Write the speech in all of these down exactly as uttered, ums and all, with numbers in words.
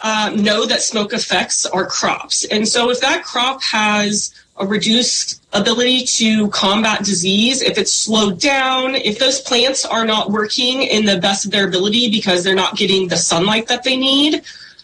uh, know that smoke affects our crops. And so if that crop has a reduced ability to combat disease, if it's slowed down, if those plants are not working in the best of their ability because they're not getting the sunlight that they need,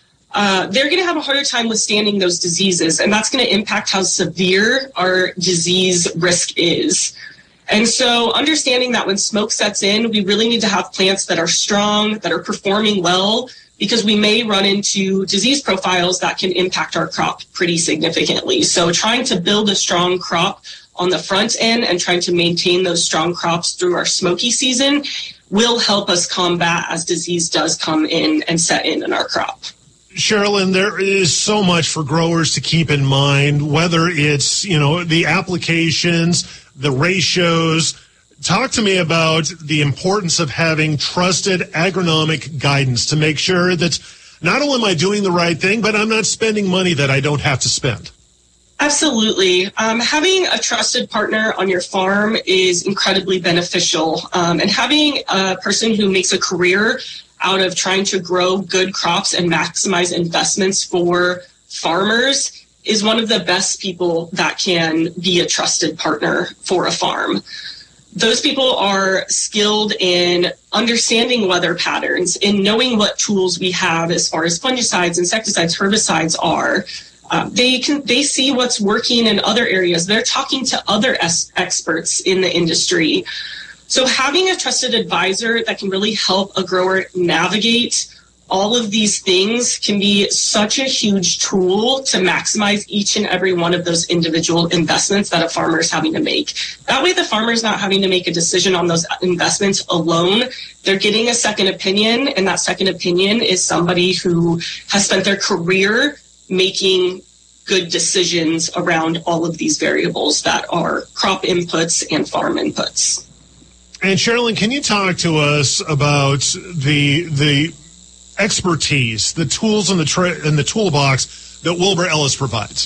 uh, they're going to have a harder time withstanding those diseases. And that's going to impact how severe our disease risk is. And so understanding that when smoke sets in, we really need to have plants that are strong, that are performing well, because we may run into disease profiles that can impact our crop pretty significantly. So trying to build a strong crop on the front end and trying to maintain those strong crops through our smoky season will help us combat as disease does come in and set in in our crop. Sherilyn, there is so much for growers to keep in mind, whether it's, you know, the applications, the ratios. Talk to me about the importance of having trusted agronomic guidance to make sure that not only am I doing the right thing, but I'm not spending money that I don't have to spend. Absolutely. Um, having a trusted partner on your farm is incredibly beneficial. Um, and having a person who makes a career out of trying to grow good crops and maximize investments for farmers is one of the best people that can be a trusted partner for a farm. Those people are skilled in understanding weather patterns, in knowing what tools we have as far as fungicides, insecticides, herbicides are. Uh, they can they see what's working in other areas. They're talking to other es- experts in the industry. So having a trusted advisor that can really help a grower navigate all of these things can be such a huge tool to maximize each and every one of those individual investments that a farmer is having to make. That way, the farmer is not having to make a decision on those investments alone. They're getting a second opinion, and that second opinion is somebody who has spent their career making good decisions around all of these variables that are crop inputs and farm inputs. And Sherilyn, can you talk to us about the the expertise, the tools in the tra- in the toolbox that Wilbur Ellis provides?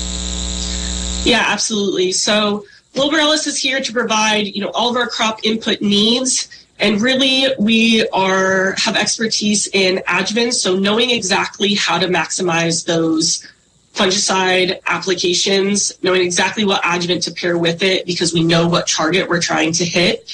Yeah, absolutely. So Wilbur Ellis is here to provide, you know, all of our crop input needs. And really, we are have expertise in adjuvants, so knowing exactly how to maximize those fungicide applications, knowing exactly what adjuvant to pair with it because we know what target we're trying to hit.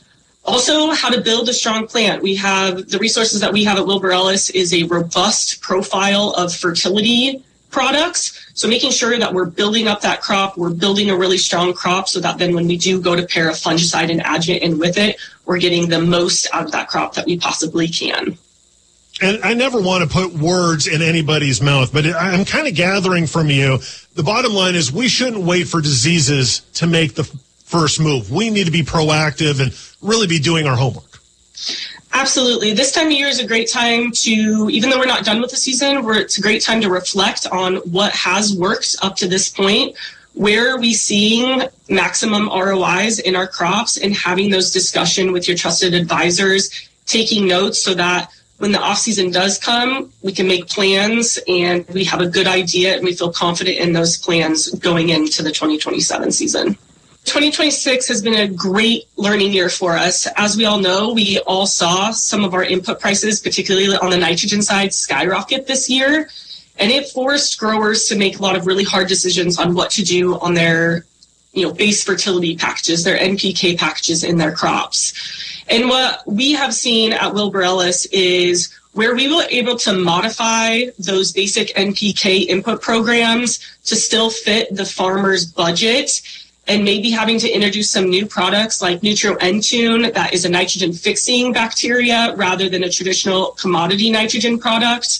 Also, how to build a strong plant. We have the resources that we have at Wilbur Ellis is a robust profile of fertility products. So making sure that we're building up that crop, we're building a really strong crop so that then when we do go to pair a fungicide and adjuvant in with it, we're getting the most out of that crop that we possibly can. And I never want to put words in anybody's mouth, but I'm kind of gathering from you, the bottom line is we shouldn't wait for diseases to make the first move. We need to be proactive and really be doing our homework. Absolutely. This time of year is a great time to, even though we're not done with the season, we're, it's a great time to reflect on what has worked up to this point. Where are we seeing maximum R O Is in our crops, and having those discussions with your trusted advisors, taking notes so that when the off season does come, we can make plans and we have a good idea and we feel confident in those plans going into the twenty twenty-seven season. twenty twenty-six has been a great learning year for us. As we all know, we all saw some of our input prices, particularly on the nitrogen side, skyrocket this year. And it forced growers to make a lot of really hard decisions on what to do on their, you know, base fertility packages, their N P K packages in their crops. And what we have seen at Wilbur Ellis is where we were able to modify those basic N P K input programs to still fit the farmer's budget, and maybe having to introduce some new products like Nutro-N-Tune, that is a nitrogen-fixing bacteria rather than a traditional commodity nitrogen product.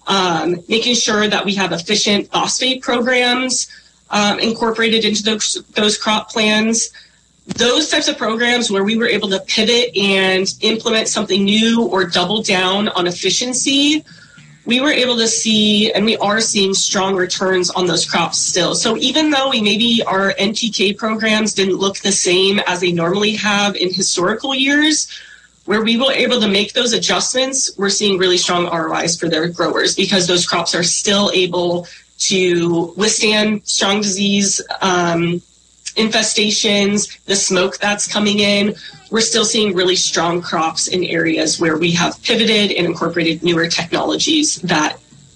Um, making sure that we have efficient phosphate programs um, incorporated into those, those crop plans. Those types of programs where we were able to pivot and implement something new or double down on efficiency, we were able to see, and we are seeing strong returns on those crops still. So even though we maybe our N P K programs didn't look the same as they normally have in historical years, where we were able to make those adjustments, we're seeing really strong R O Is for their growers because those crops are still able to withstand strong disease um, infestations, the smoke that's coming in. We're still seeing really strong crops in areas where we have pivoted and incorporated newer technologies that